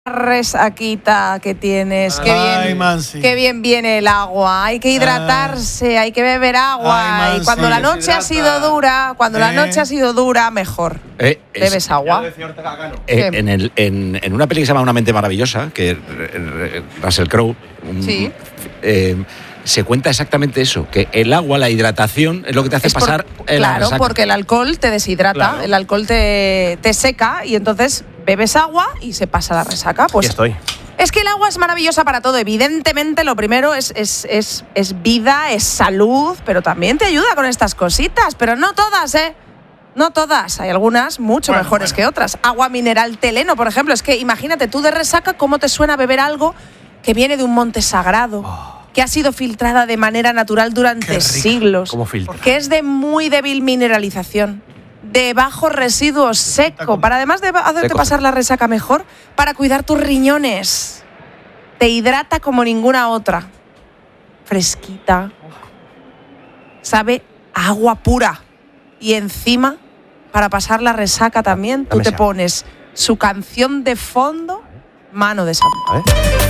resaquita que tienes, qué bien viene el agua, hay que hidratarse, hay que beber agua, y cuando la noche ha sido dura, mejor. ¿Bebes agua? En una peli que se llama Una mente maravillosa, que Russell Crowe, se cuenta exactamente eso, que el agua, la hidratación, es lo que te hace pasar la resaca. Porque el alcohol te deshidrata, el alcohol te seca y entonces bebes agua y se pasa la resaca. Pues estoy. Es que el agua es maravillosa para todo. Evidentemente, lo primero es vida, es salud, pero también te ayuda con estas cositas. Pero no todas, No todas. Hay algunas mucho mejores que otras. Agua mineral Teleno, por ejemplo. Es que imagínate tú de resaca cómo te suena beber algo que viene de un monte sagrado. Que ha sido filtrada de manera natural durante siglos, que es de muy débil mineralización, de bajo residuo seco, para además de hacerte pasar la resaca mejor, para cuidar tus riñones. Te hidrata como ninguna otra. Fresquita. Sabe a agua pura. Y encima, para pasar la resaca también, tú te pones su canción de fondo, Mano de Santo.